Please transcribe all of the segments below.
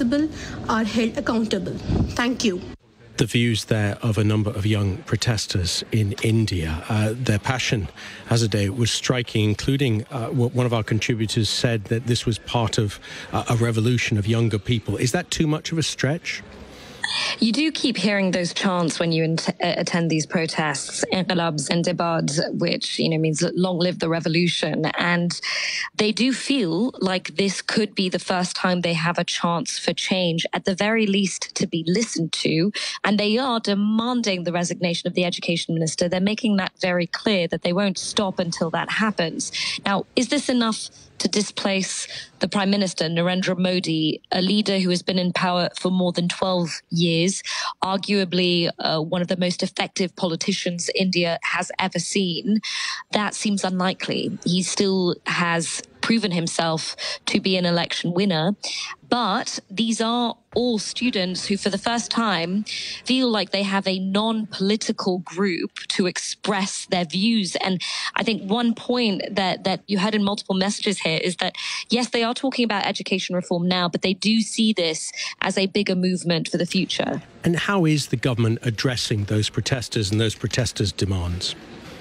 responsible are held accountable. Thank you. The views there of a number of young protesters in India. Their passion as a day was striking, including what one of our contributors said, that this was part of a revolution of younger people. Is that too much of a stretch? You do keep hearing those chants when you attend these protests, inqilabs and debad, which means long live the revolution. And they do feel like this could be the first time they have a chance for change, at the very least to be listened to. And they are demanding the resignation of the education minister. They're making that very clear that they won't stop until that happens. Now, is this enough to displace the Prime Minister, Narendra Modi, a leader who has been in power for more than 12 years, arguably one of the most effective politicians India has ever seen? That seems unlikely. He still has proven himself to be an election winner. But these are all students who, for the first time, feel like they have a non-political group to express their views. And I think one point that you heard in multiple messages here is that, yes, they are talking about education reform now, but they do see this as a bigger movement for the future. And how is the government addressing those protesters and those protesters' demands?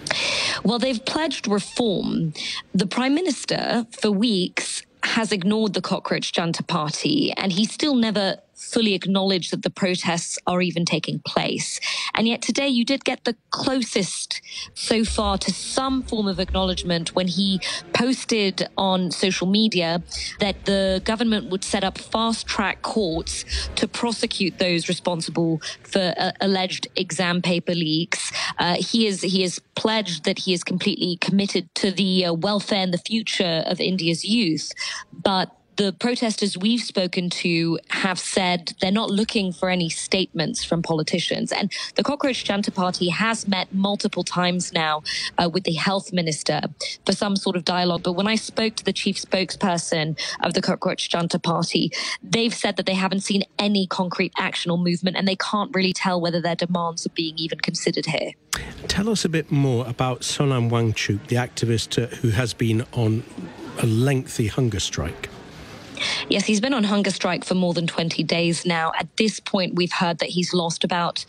Well, they've pledged reform. The Prime Minister, for weeks, has ignored the Cockroach Janta Party, and he still never fully acknowledged that the protests are even taking place. And yet today you did get the closest so far to some form of acknowledgement when he posted on social media that the government would set up fast-track courts to prosecute those responsible for alleged exam paper leaks. He has pledged that he is completely committed to the welfare and the future of India's youth. But the protesters we've spoken to have said they're not looking for any statements from politicians. And the Cockroach Janta Party has met multiple times now with the health minister for some sort of dialogue. But when I spoke to the chief spokesperson of the Cockroach Janta Party, they've said that they haven't seen any concrete action or movement, and they can't really tell whether their demands are being even considered here. Tell us a bit more about Sonam Wangchuk, the activist who has been on a lengthy hunger strike. Yes, he's been on hunger strike for more than 20 days now. At this point, we've heard that he's lost about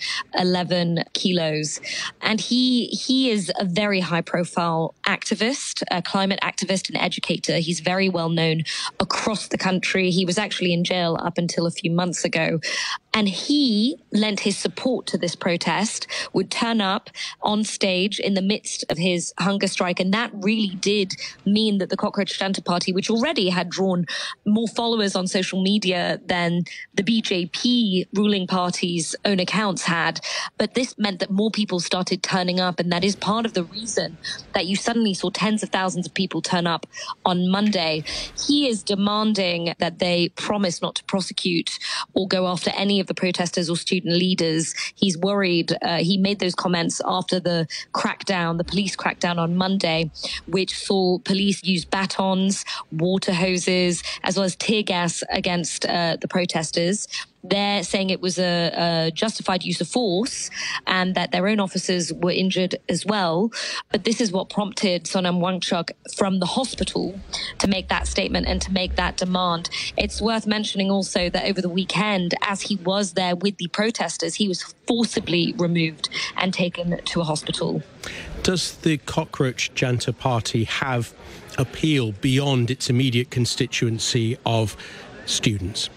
11 kilos. And he is a very high-profile activist, a climate activist and educator. He's very well known across the country. He was actually in jail up until a few months ago. And he lent his support to this protest, would turn up on stage in the midst of his hunger strike. And that really did mean that the Cockroach Janta Party, which already had drawn more followers on social media than the BJP ruling party's own accounts had. But this meant that more people started turning up. And that is part of the reason that you suddenly saw tens of thousands of people turn up on Monday. He is demanding that they promise not to prosecute or go after any of the protesters or student leaders. He's worried. He made those comments after the crackdown, the police crackdown on Monday, which saw police use batons, water hoses, as well as tear gas against the protesters. They're saying it was a justified use of force and that their own officers were injured as well. But this is what prompted Sonam Wangchuk from the hospital to make that statement and to make that demand. It's worth mentioning also that over the weekend, as he was there with the protesters, he was forcibly removed and taken to a hospital. Does the Cockroach Janta Party have appeal beyond its immediate constituency of students?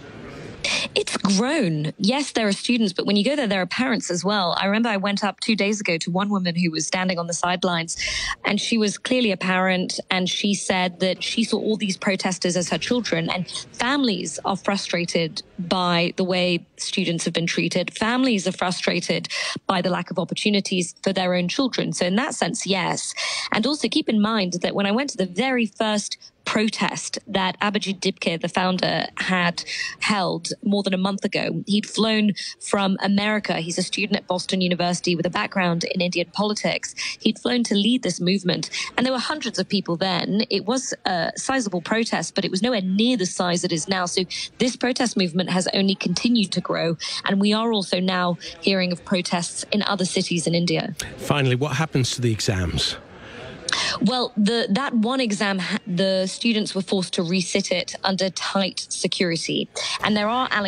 It's grown. Yes, there are students, but when you go there are parents as well. I remember I went up 2 days ago to one woman who was standing on the sidelines, and she was clearly a parent, and she said that she saw all these protesters as her children, and families are frustrated by the way students have been treated. Families are frustrated by the lack of opportunities for their own children. So in that sense, yes. And also keep in mind that when I went to the very first protest that Abhijit Dipke, the founder, had held more than a month ago. He'd flown from America. He's a student at Boston University with a background in Indian politics. He'd flown to lead this movement, and there were hundreds of people then. It was a sizable protest, but it was nowhere near the size it is now. So this protest movement has only continued to grow, and we are also now hearing of protests in other cities in India. Finally, what happens to the exams? Well, that one exam, the students were forced to resit it under tight security. And there are